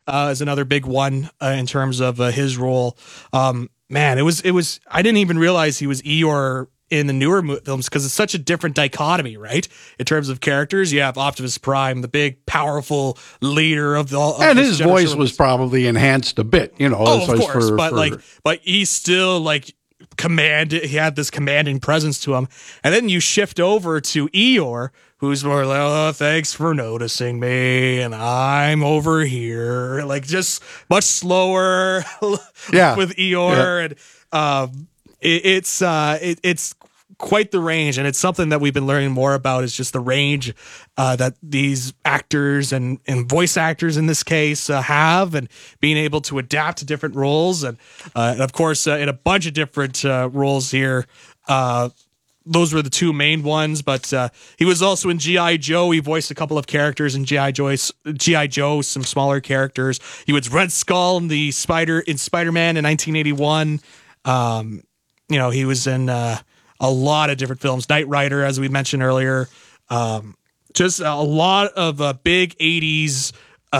is another big one in terms of his role. Man, it was. I didn't even realize he was Eeyore in the newer films because it's such a different dichotomy, right? In terms of characters, you have Optimus Prime, the big, powerful leader of the. And his voice was probably enhanced a bit, you know. Oh, of course, but he's still like he had this commanding presence to him, and then you shift over to Eeyore, who's more like, oh, thanks for noticing me, and I'm over here, like just much slower with Eeyore, and it's quite the range, and it's something that we've been learning more about is just the range that these actors and voice actors in this case have, and being able to adapt to different roles, and of course in a bunch of different roles here. Those were the two main ones, but he was also in G.I. Joe. He voiced a couple of characters in G.I. Joe, some smaller characters. He was Red Skull in Spider-Man in 1981. He was in a lot of different films. Knight Rider, as we mentioned earlier. Just a lot of big 80s,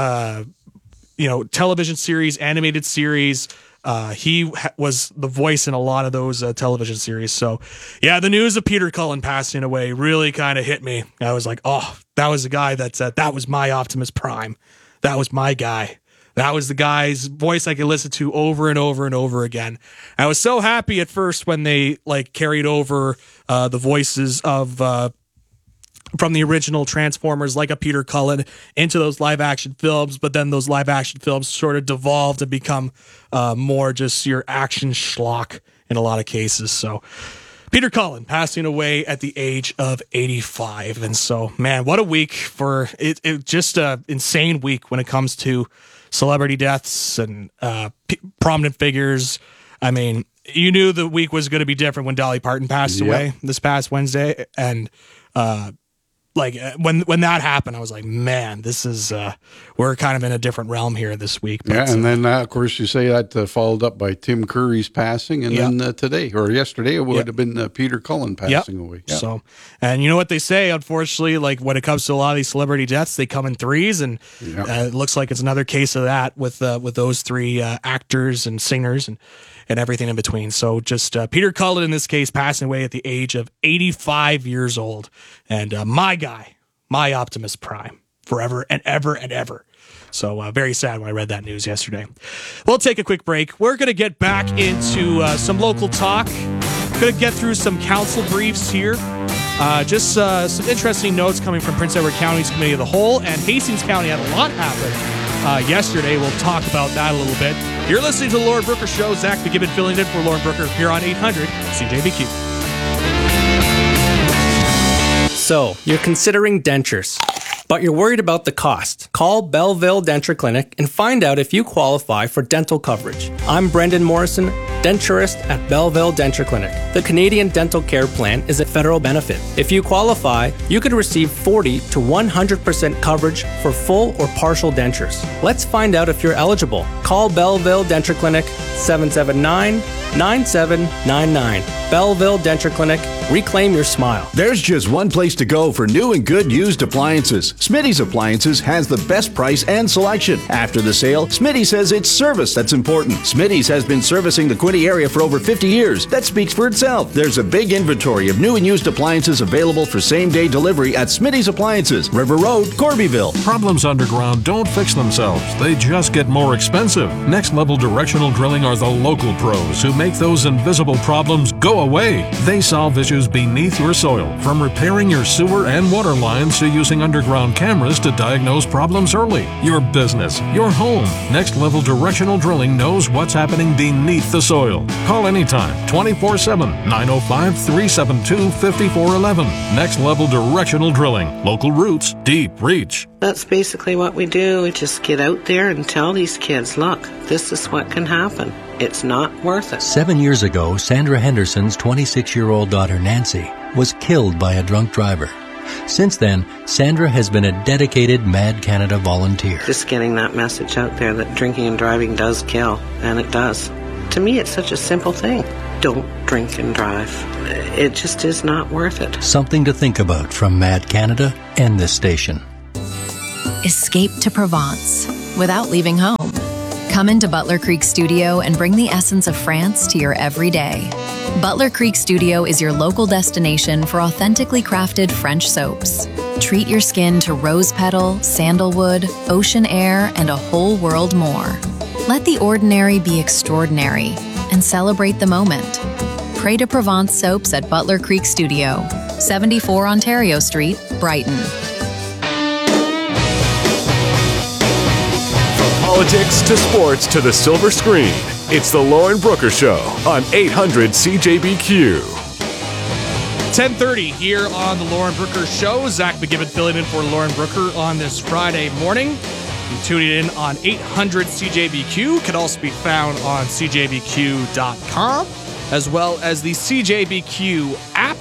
television series, animated series. He was the voice in a lot of those television series. So, yeah, the news of Peter Cullen passing away really kind of hit me. I was like, oh, that was the guy that was my Optimus Prime. That was my guy. That was the guy's voice I could listen to over and over and over again. I was so happy at first when they carried over the voices of from the original Transformers, like a Peter Cullen, into those live action films. But then those live action films sort of devolved to become more just your action schlock in a lot of cases. So Peter Cullen passing away at the age of 85. And so, man, what a week for it. Just an insane week when it comes to celebrity deaths and prominent figures. I mean, you knew the week was going to be different when Dolly Parton passed away this past Wednesday. And when that happened, I was like, man, this is we're kind of in a different realm here this week. But, and then of course you say that followed up by Tim Curry's passing, and then today or yesterday it would have been Peter Cullen passing away. Yep. So, and you know what they say, unfortunately, like when it comes to a lot of these celebrity deaths, they come in threes, and it looks like it's another case of that with those three actors and singers and everything in between. So just Peter Cullen, in this case, passing away at the age of 85 years old. And my guy, my Optimus Prime, forever and ever and ever. So very sad when I read that news yesterday. We'll take a quick break. We're going to get back into some local talk. Going to get through some council briefs here. Just some interesting notes coming from Prince Edward County's Committee of the Whole, and Hastings County had a lot happen yesterday. We'll talk about that a little bit. You're listening to the Lauren Brooker Show. Zach McGibbon filling in for Lauren Brooker here on 800 CJBQ. So, you're considering dentures, but you're worried about the cost. Call Belleville Denture Clinic and find out if you qualify for dental coverage. I'm Brendan Morrison, denturist at Belleville Denture Clinic. The Canadian Dental Care Plan is a federal benefit. If you qualify, you could receive 40 to 100% coverage for full or partial dentures. Let's find out if you're eligible. Call Belleville Denture Clinic 779-9799. Belleville Denture Clinic. Reclaim your smile. There's just one place to go for new and good used appliances. Smitty's Appliances has the best price and selection. After the sale, Smitty says it's service that's important. Smitty's has been servicing the Quinte area for over 50 years. That speaks for itself. There's a big inventory of new and used appliances available for same-day delivery at Smitty's Appliances, River Road, Corbyville. Problems underground don't fix themselves. They just get more expensive. Next Level Directional Drilling are the local pros who make those invisible problems go away. They solve issues beneath your soil, from repairing your sewer and water lines to using underground cameras to diagnose problems early. Your business, your home. Next Level Directional Drilling knows what's happening beneath the soil. Call anytime, 24/7, 905-372-5411. Next Level Directional Drilling. Local roots, deep reach. That's basically what we do. We just get out there and tell these kids, look, this is what can happen. It's not worth it. 7 years ago, Sandra Henderson's 26-year-old daughter, Nancy, was killed by a drunk driver. Since then, Sandra has been a dedicated Mad Canada volunteer. Just getting that message out there that drinking and driving does kill, and it does. To me, it's such a simple thing. Don't drink and drive. It just is not worth it. Something to think about from Mad Canada and this station. Escape to Provence without leaving home. Come into Butler Creek Studio and bring the essence of France to your everyday. Butler Creek Studio is your local destination for authentically crafted French soaps. Treat your skin to rose petal, sandalwood, ocean air, and a whole world more. Let the ordinary be extraordinary and celebrate the moment. Près de Provence soaps at Butler Creek Studio, 74 Ontario Street, Brighton. Politics to sports to the silver screen. It's the Lauren Brooker Show on 800 CJBQ. 10:30 here on the Lauren Brooker Show. Zach McGibbon filling in for Lauren Brooker on this Friday morning. You're tuning in on 800 CJBQ. Can also be found on CJBQ.com, as well as the CJBQ app.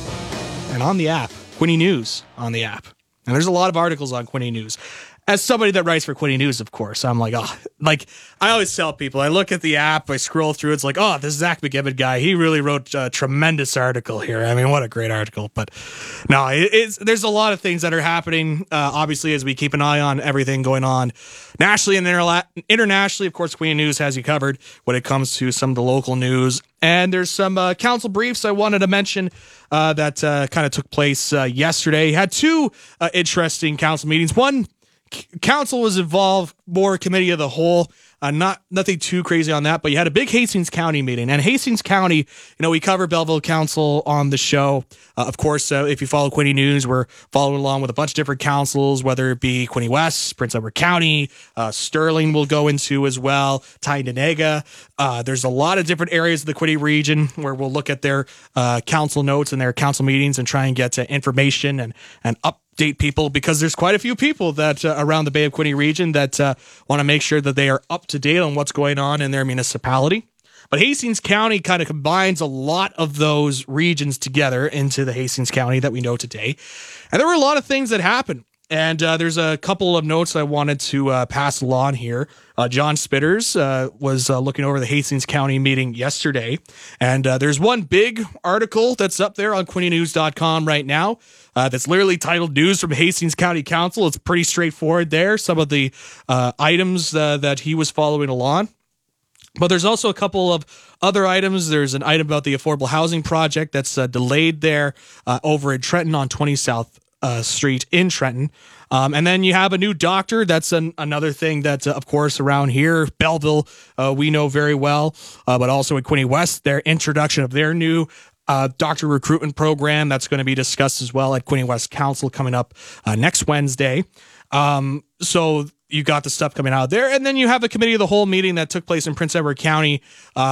And on the app, Quinte News on the app. And there's a lot of articles on Quinte News. As somebody that writes for Quinte News, of course, I'm like, oh, like I always tell people, I look at the app, I scroll through, it's like, oh, this Zach McGibbon guy, he really wrote a tremendous article here. I mean, what a great article. But no, there's a lot of things that are happening, obviously, as we keep an eye on everything going on nationally and internationally. Of course, Quinte News has you covered when it comes to some of the local news. And there's some council briefs I wanted to mention that kind of took place yesterday. Had two interesting council meetings. One, council was involved, more committee of the whole, nothing too crazy on that, but you had a big Hastings County meeting. And Hastings County, we cover Belleville Council on the show. Of course, if you follow Quinte News, we're following along with a bunch of different councils, whether it be Quinte West, Prince Edward County, Sterling will go into as well, Tyendinaga. There's a lot of different areas of the Quinte region where we'll look at their council notes and their council meetings and try and get information and update people, because there's quite a few people that around the Bay of Quinte region that want to make sure that they are up to date on what's going on in their municipality. But Hastings County kind of combines a lot of those regions together into the Hastings County that we know today. And there were a lot of things that happened. And there's a couple of notes I wanted to pass along here. John Spitters was looking over the Hastings County meeting yesterday. And there's one big article that's up there on QuinteNews.com right now that's literally titled News from Hastings County Council. It's pretty straightforward there, some of the items that he was following along. But there's also a couple of other items. There's an item about the affordable housing project that's delayed there over in Trenton on 20 South Street in Trenton. And then you have a new doctor. That's another thing that, of course, around here, Belleville, we know very well, but also in Quinte West, their introduction of their new doctor recruitment program. That's going to be discussed as well at Quinte West Council coming up next Wednesday. So you got the stuff coming out there. And then you have a committee of the whole meeting that took place in Prince Edward County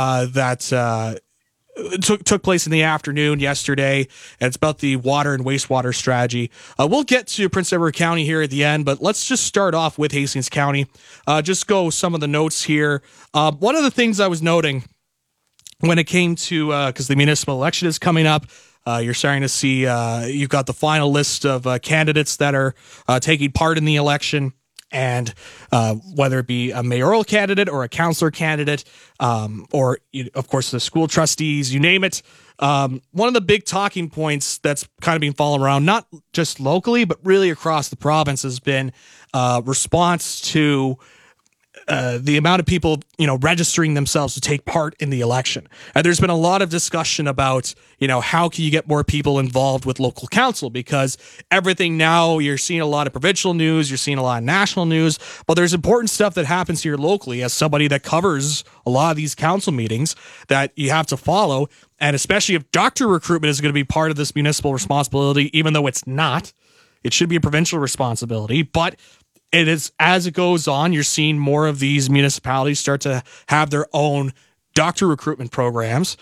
that took place in the afternoon yesterday, and it's about the water and wastewater strategy. We'll get to Prince Edward County here at the end, but let's just start off with Hastings County. Just go some of the notes here. One of the things I was noting when it came to, because the municipal election is coming up, you're starting to see you've got the final list of candidates that are taking part in the election. And whether it be a mayoral candidate or a councillor candidate, or, of course, the school trustees, you name it. One of the big talking points that's kind of been following around, not just locally, but really across the province, has been response to the amount of people, registering themselves to take part in the election. And there's been a lot of discussion about, how can you get more people involved with local council? Because everything now, you're seeing a lot of provincial news, you're seeing a lot of national news, but there's important stuff that happens here locally as somebody that covers a lot of these council meetings that you have to follow. And especially if doctor recruitment is going to be part of this municipal responsibility, even though it's not, it should be a provincial responsibility, but it is, as it goes on, you're seeing more of these municipalities start to have their own doctor recruitment programs.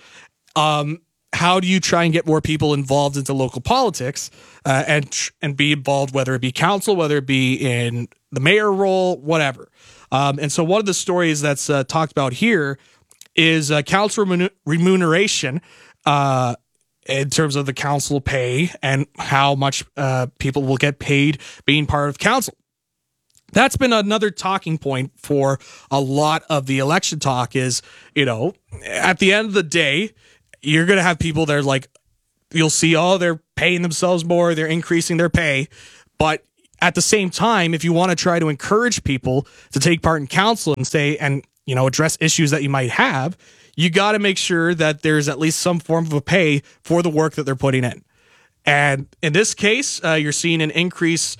How do you try and get more people involved into local politics and be involved, whether it be council, whether it be in the mayor role, whatever? And so one of the stories that's talked about here is council remuneration in terms of the council pay and how much people will get paid being part of council. That's been another talking point for a lot of the election talk is, at the end of the day, you're going to have people that are like, you'll see, they're paying themselves more, they're increasing their pay. But at the same time, if you want to try to encourage people to take part in council and say, and address issues that you might have, you got to make sure that there's at least some form of a pay for the work that they're putting in. And in this case, you're seeing an increase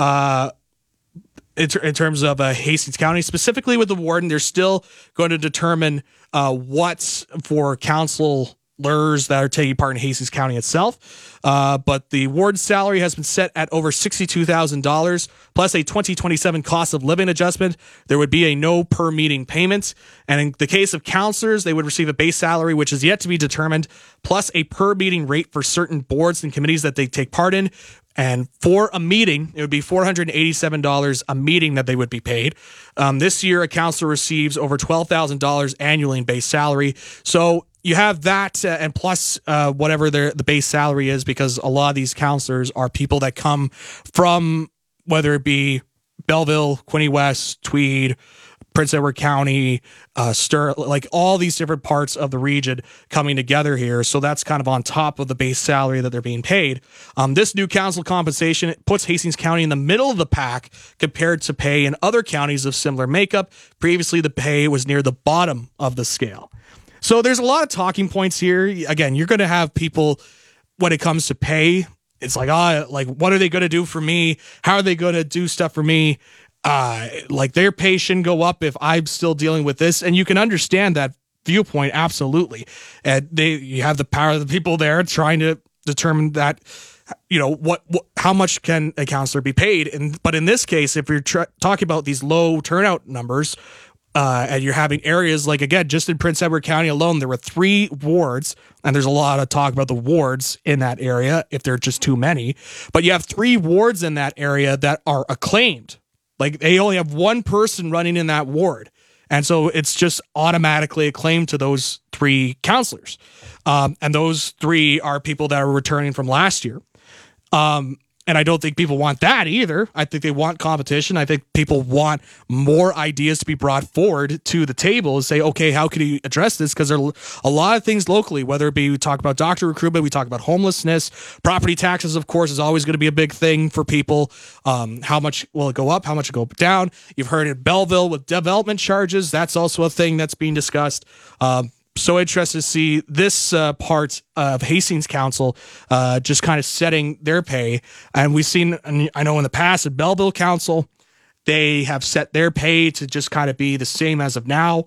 in terms of Hastings County, specifically with the warden. They're still going to determine what's for councilors that are taking part in Hastings County itself. But the warden's salary has been set at over $62,000 plus a 2027 cost of living adjustment. There would be a no per meeting payment. And in the case of counselors, they would receive a base salary, which is yet to be determined, plus a per meeting rate for certain boards and committees that they take part in. And for a meeting, it would be $487 a meeting that they would be paid. This year, a counselor receives over $12,000 annually in base salary. So you have that, and plus whatever the base salary is, because a lot of these counselors are people that come from, whether it be Belleville, Quinte West, Tweed, Prince Edward County, like all these different parts of the region coming together here. So that's kind of on top of the base salary that they're being paid. This new council compensation puts Hastings County in the middle of the pack compared to pay in other counties of similar makeup. Previously, the pay was near the bottom of the scale. So there's a lot of talking points here. Again, you're going to have people, when it comes to pay, it's like, what are they going to do for me? How are they going to do stuff for me? Like their pay shouldn't go up if I'm still dealing with this. And you can understand that viewpoint, absolutely. And you have the power of the people there trying to determine that, how much can a counselor be paid. But in this case, if you're talking about these low turnout numbers, and you're having areas like, again, just in Prince Edward County alone, there were 3 wards, and there's a lot of talk about the wards in that area, if there are just too many. But you have 3 wards in that area that are acclaimed. Like they only have 1 person running in that ward. And so it's just automatically acclaimed to those 3 counselors. And those 3 are people that are returning from last year. And I don't think people want that either. I think they want competition. I think people want more ideas to be brought forward to the table and say, okay, how can you address this? Because there are a lot of things locally, whether it be we talk about doctor recruitment, we talk about homelessness, property taxes, of course, is always going to be a big thing for people. How much will it go up? How much will it go down? You've heard in Belleville with development charges. That's also a thing that's being discussed. So interested to see this part of Hastings Council just kind of setting their pay. And we've seen, I know in the past at Belleville Council, they have set their pay to just kind of be the same as of now.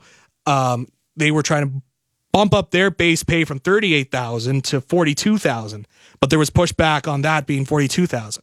They were trying to bump up their base pay from $38,000 to $42,000, but there was pushback on that being $42,000.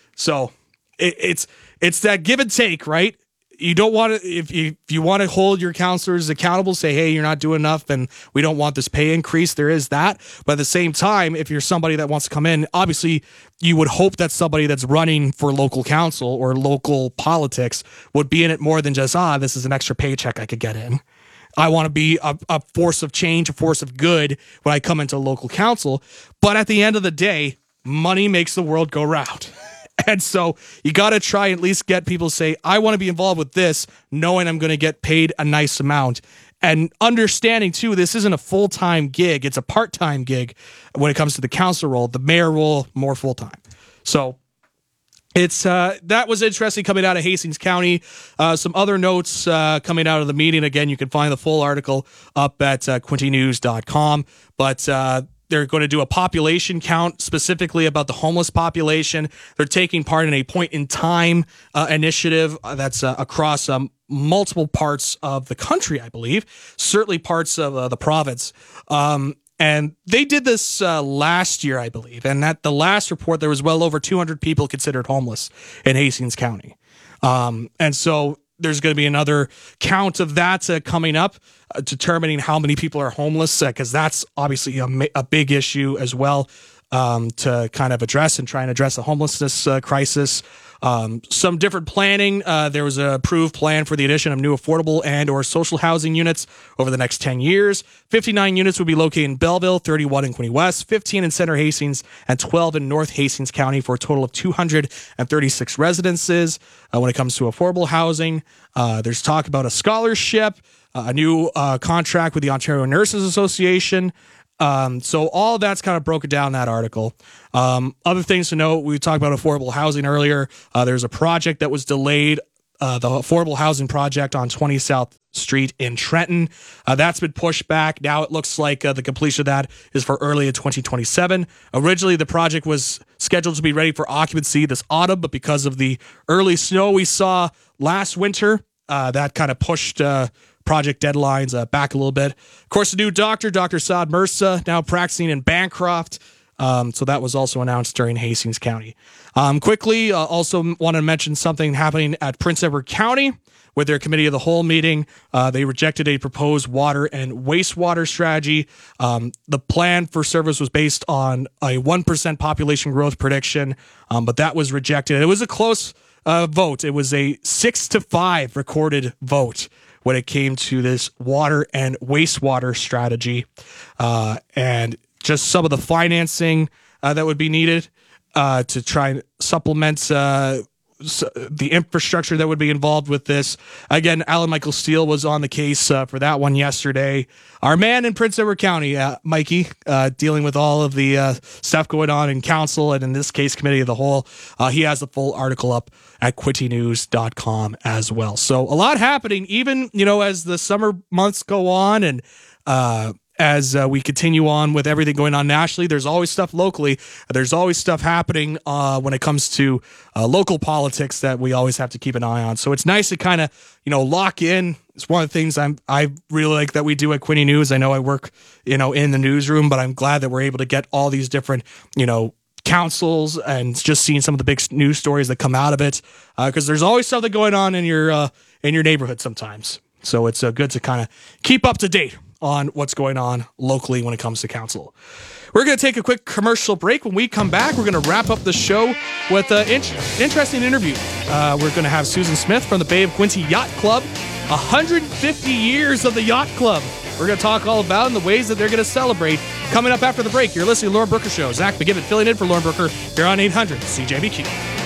So it's that give and take, right? You don't want to, if you want to hold your counselors accountable, say, hey, you're not doing enough and we don't want this pay increase. There is that. But at the same time, if you're somebody that wants to come in, obviously you would hope that somebody that's running for local council or local politics would be in it more than just, this is an extra paycheck I could get in. I want to be a force of change, a force of good when I come into local council. But at the end of the day, money makes the world go round. And so you got to try and at least get people to say, I want to be involved with this, knowing I'm going to get paid a nice amount. And understanding, too, this isn't a full-time gig. It's a part-time gig when it comes to the council role. The mayor role, more full-time. So it's that was interesting coming out of Hastings County. Some other notes coming out of the meeting. Again, you can find the full article up at quintenews.com. But they're going to do a population count specifically about the homeless population. They're taking part in a point-in-time initiative that's across multiple parts of the country, I believe, certainly parts of the province. And they did this last year, I believe. And at the last report, there was well over 200 people considered homeless in Hastings County. And so there's going to be another count of that coming up, determining how many people are homeless, because that's obviously a big issue as well to kind of address and try and address the homelessness crisis. Some different planning. There was an approved plan for the addition of new affordable and or social housing units over the next 10 years. 59 units would be located in Belleville, 31 in Quinte West, 15 in Center Hastings, and 12 in North Hastings County for a total of 236 residences. When it comes to affordable housing, there's talk about a scholarship, a new contract with the Ontario Nurses Association. So all of that's kind of broken down in that article. Other things to note, we talked about affordable housing earlier. There's a project that was delayed, the affordable housing project on 20 South Street in Trenton. That's been pushed back. Now it looks like the completion of that is for early in 2027. Originally, the project was scheduled to be ready for occupancy this autumn, but because of the early snow we saw last winter, that kind of pushed project deadlines back a little bit. Of course, the new doctor, Dr. Saad Mirza, now practicing in Bancroft. So that was also announced during Hastings County. Quickly, also want to mention something happening at Prince Edward County with their committee of the whole meeting. They rejected a proposed water and wastewater strategy. The plan for service was based on a 1% population growth prediction, but that was rejected. It was a close vote. It was a 6-5 recorded vote when it came to this water and wastewater strategy. And just some of the financing that would be needed to try and supplement the infrastructure that would be involved with this. Again, Alan Michael Steele was on the case for that one yesterday. Our man in Prince Edward County, Mikey, dealing with all of the stuff going on in council and in this case, committee of the whole. He has the full article up at quintynews.com as well. So a lot happening, even, as the summer months go on and as we continue on with everything going on nationally. There's always stuff locally. There's always stuff happening when it comes to local politics that we always have to keep an eye on. So it's nice to kind of, lock in. It's one of the things I really like that we do at Quinty News. I know I work, in the newsroom, but I'm glad that we're able to get all these different, councils and just seeing some of the big news stories that come out of it. Because there's always something going on in your neighborhood sometimes. So it's good to kind of keep up to date on what's going on locally when it comes to council. We're going to take a quick commercial break. When we come back, we're going to wrap up the show with an interesting interview. We're going to have Susan Smith from the Bay of Quinte Yacht Club. 150 years of the Yacht Club. We're going to talk all about and the ways that they're going to celebrate. Coming up after the break, you're listening to Lauren Brooker Show. Zach McGibbon filling in for Lauren Brooker here on 800 CJBQ.